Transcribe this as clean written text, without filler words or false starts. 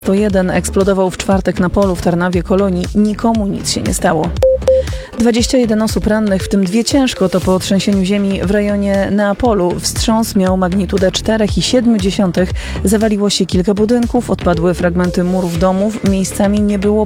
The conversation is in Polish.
101 eksplodował w czwartek na polu w Tarnawie Kolonii. Nikomu nic się nie stało. 21 osób rannych, w tym 2 ciężko, to po trzęsieniu ziemi w rejonie Neapolu. Wstrząs miał magnitudę 4,7. Zawaliło się kilka budynków, odpadły fragmenty murów domów, miejscami nie było